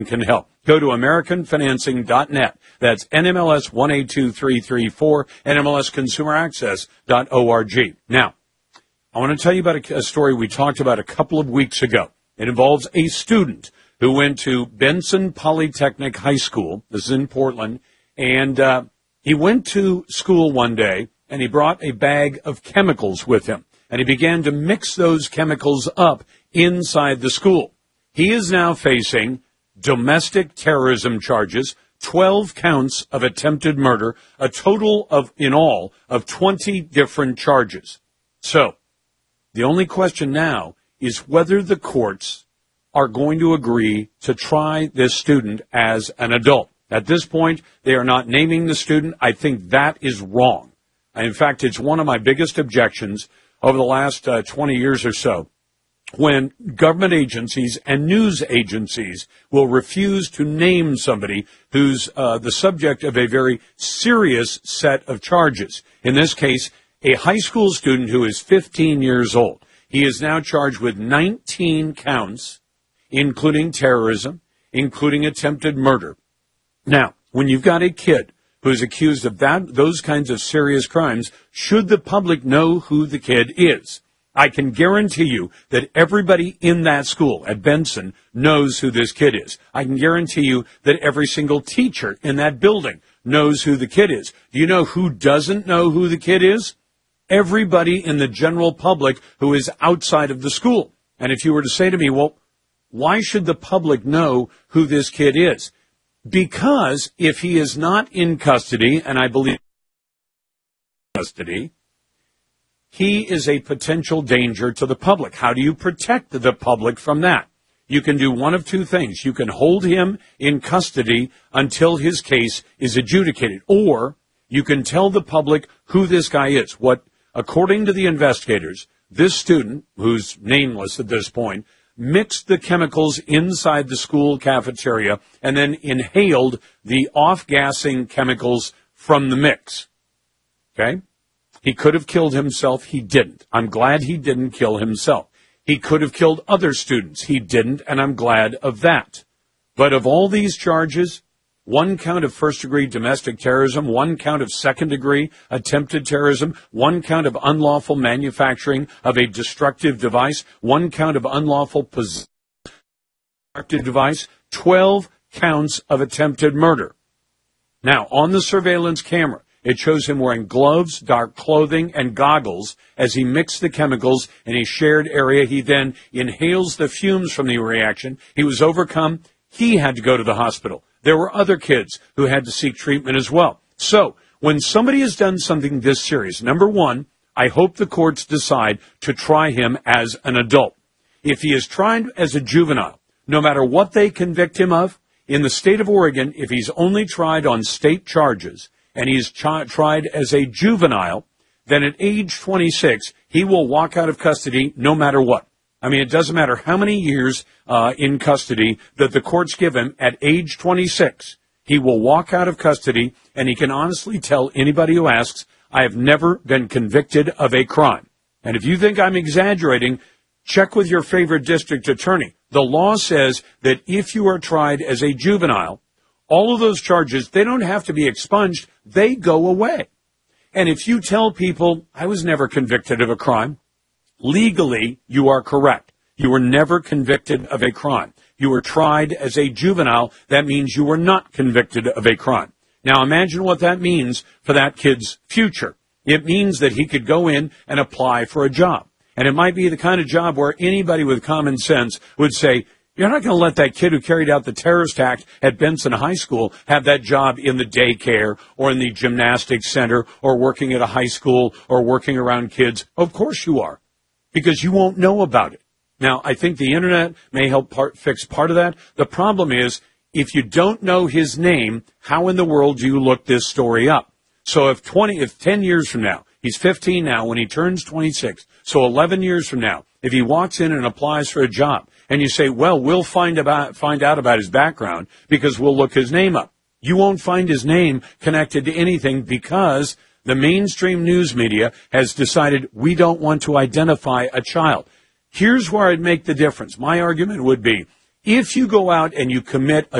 can help. Go to AmericanFinancing.net. That's NMLS 182334, NMLSConsumerAccess.org. Now, I want to tell you about a story we talked about a couple of weeks ago. It involves a student who went to Benson Polytechnic High School. This is in Portland. And he went to school one day, and he brought a bag of chemicals with him. And he began to mix those chemicals up inside the school. He is now facing domestic terrorism charges, 12 counts of attempted murder, a total of, in all, of 20 different charges. So, the only question now is whether the courts are going to agree to try this student as an adult. At this point, they are not naming the student. I think that is wrong. In fact, it's one of my biggest objections over the last 20 years or so, when government agencies and news agencies will refuse to name somebody who's the subject of a very serious set of charges. In this case, a high school student who is 15 years old. He is now charged with 19 counts, including terrorism, including attempted murder. Now, when you've got a kid who's accused of those kinds of serious crimes, should the public know who the kid is? I can guarantee you that everybody in that school at Benson knows who this kid is. I can guarantee you that every single teacher in that building knows who the kid is. Do you know who doesn't know who the kid is? Everybody in the general public who is outside of the school. And if you were to say to me, well, why should the public know who this kid is? Because if he is not in custody, and I believe custody, he is a potential danger to the public. How do you protect the public from that? You can do one of two things. You can hold him in custody until his case is adjudicated, or you can tell the public who this guy is. What, according to the investigators, this student, who's nameless at this point, mixed the chemicals inside the school cafeteria and then inhaled the off-gassing chemicals from the mix. Okay? He could have killed himself. He didn't. I'm glad he didn't kill himself. He could have killed other students. He didn't, and I'm glad of that. But of all these charges, one count of first-degree domestic terrorism, one count of second-degree attempted terrorism, one count of unlawful manufacturing of a destructive device, one count of unlawful possession of a destructive device, 12 counts of attempted murder. Now, on the surveillance camera, it shows him wearing gloves, dark clothing, and goggles as he mixed the chemicals in a shared area. He then inhales the fumes from the reaction. He was overcome. He had to go to the hospital. There were other kids who had to seek treatment as well. So, when somebody has done something this serious, number one, I hope the courts decide to try him as an adult. If he is tried as a juvenile, no matter what they convict him of, in the state of Oregon, if he's only tried on state charges, and he's tried as a juvenile, then at age 26, he will walk out of custody no matter what. I mean, it doesn't matter how many years in custody that the courts give him. At age 26, he will walk out of custody, and he can honestly tell anybody who asks, I have never been convicted of a crime. And if you think I'm exaggerating, check with your favorite district attorney. The law says that if you are tried as a juvenile, all of those charges, they don't have to be expunged. They go away. And if you tell people, I was never convicted of a crime, legally, you are correct. You were never convicted of a crime. You were tried as a juvenile. That means you were not convicted of a crime. Now imagine what that means for that kid's future. It means that he could go in and apply for a job. And it might be the kind of job where anybody with common sense would say, you're not going to let that kid who carried out the terrorist act at Benson High School have that job in the daycare or in the gymnastics center or working at a high school or working around kids. Of course you are, because you won't know about it. Now, I think the Internet may help fix part of that. The problem is, if you don't know his name, how in the world do you look this story up? So if 10 years from now, he's 15 now when he turns 26, so 11 years from now, if he walks in and applies for a job, and you say, well, we'll find out about his background because we'll look his name up. You won't find his name connected to anything because the mainstream news media has decided we don't want to identify a child. Here's where I'd make the difference. My argument would be, If you go out and you commit a